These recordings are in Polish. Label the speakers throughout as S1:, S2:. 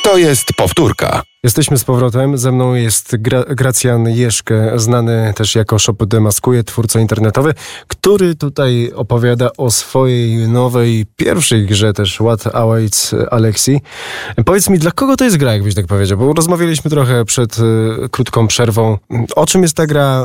S1: To jest powtórka.
S2: Jesteśmy z powrotem. Ze mną jest Gracjan Jeszke, znany też jako Shop Demaskuje, twórca internetowy, który tutaj opowiada o swojej nowej, pierwszej grze też, What Awaits Alexi. Powiedz mi, dla kogo to jest gra, jakbyś tak powiedział? Bo rozmawialiśmy trochę przed krótką przerwą. O czym jest ta gra?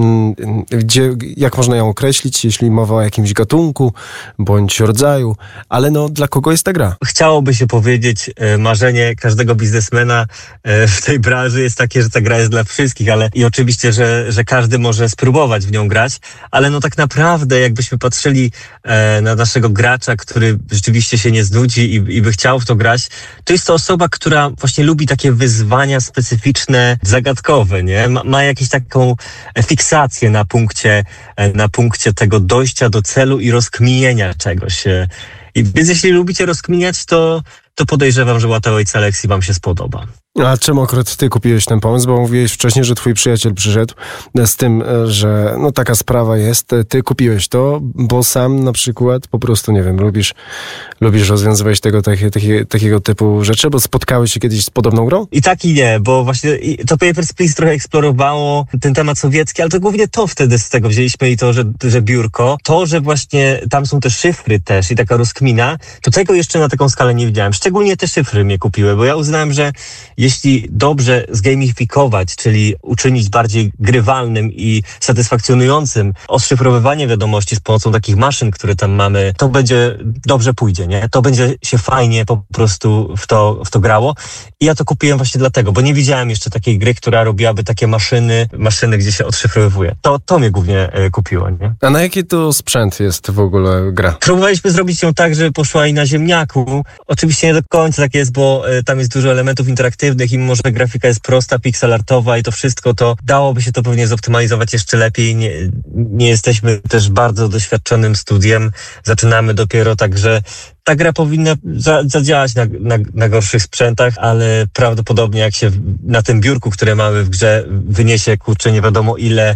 S2: Jak można ją określić, jeśli mowa o jakimś gatunku bądź rodzaju? Ale dla kogo jest ta gra?
S3: Chciałoby się powiedzieć, marzenie każdego biznesmena w tej branży jest takie, że ta gra jest dla wszystkich, i oczywiście, że każdy może spróbować w nią grać, ale tak naprawdę jakbyśmy patrzyli na naszego gracza, który rzeczywiście się nie znudzi i by chciał w to grać, to jest to osoba, która właśnie lubi takie wyzwania specyficzne, zagadkowe, nie? Ma jakąś taką fiksację na punkcie tego dojścia do celu i rozkminienia czegoś. Więc jeśli lubicie rozkminiać, to podejrzewam, że What Awaits Alexi wam się spodoba.
S2: A czemu akurat ty kupiłeś ten pomysł? Bo mówiłeś wcześniej, że twój przyjaciel przyszedł z tym, że taka sprawa jest. Ty kupiłeś to, bo sam na przykład po prostu, nie wiem, lubisz rozwiązywać takiego typu rzeczy, bo spotkałeś się kiedyś z podobną grą?
S3: I tak i nie, bo właśnie to Papers, Please trochę eksplorowało ten temat sowiecki, ale to głównie to wtedy z tego wzięliśmy i to, że biurko, to, że właśnie tam są te szyfry też i taka rozkmina, to tego jeszcze na taką skalę nie widziałem. Szczególnie te szyfry mnie kupiły, bo ja uznałem, że jeśli dobrze zgamifikować, czyli uczynić bardziej grywalnym i satysfakcjonującym odszyfrowywanie wiadomości z pomocą takich maszyn, które tam mamy, to będzie dobrze pójdzie, nie? To będzie się fajnie po prostu w to grało. I ja to kupiłem właśnie dlatego, bo nie widziałem jeszcze takiej gry, która robiłaby takie maszyny, gdzie się odszyfrowywuje. To mnie głównie kupiło, nie?
S2: A na jaki to sprzęt jest w ogóle gra?
S3: Próbowaliśmy zrobić ją tak, żeby poszła i na ziemniaku. Oczywiście nie do końca tak jest, bo tam jest dużo elementów interaktywnych i mimo, że grafika jest prosta, pixelartowa i to wszystko, to dałoby się to pewnie zoptymalizować jeszcze lepiej. Nie jesteśmy też bardzo doświadczonym studiem. Zaczynamy dopiero, także ta gra powinna zadziałać na gorszych sprzętach, ale prawdopodobnie jak się na tym biurku, które mamy w grze, wyniesie nie wiadomo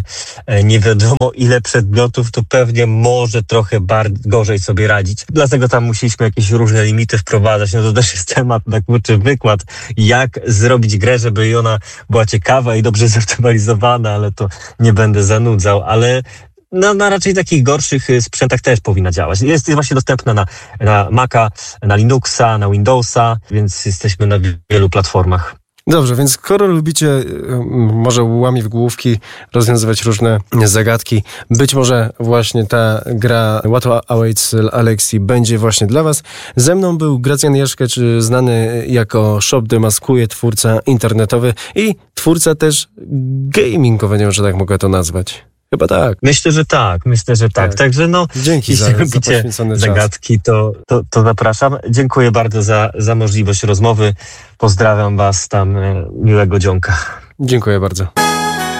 S3: ile przedmiotów, to pewnie może trochę gorzej sobie radzić. Dlatego tam musieliśmy jakieś różne limity wprowadzać. To też jest temat na kurczy wykład, jak zrobić grę, żeby ona była ciekawa i dobrze zoptymalizowana, ale to nie będę zanudzał, ale na raczej takich gorszych sprzętach też powinna działać. Jest właśnie dostępna na Maca, na Linuxa, na Windowsa, więc jesteśmy na wielu platformach.
S2: Dobrze, więc skoro lubicie może łami w główki rozwiązywać różne zagadki, być może właśnie ta gra What Awaits Alexi będzie właśnie dla was. Ze mną był Gracjan Jeszke, znany jako Shop Demaskuje, twórca internetowy i twórca też gamingowy, nie wiem, że tak mogę to nazwać. Chyba tak.
S3: Myślę, że tak. Także
S2: dzięki
S3: jeśli lubicie zagadki, to zapraszam. Dziękuję bardzo za możliwość rozmowy. Pozdrawiam was tam, miłego dzionka.
S2: Dziękuję bardzo.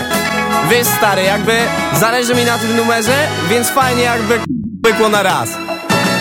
S4: Wiesz, stary, jakby zależy mi na tym numerze, więc fajnie jakby pykło na raz.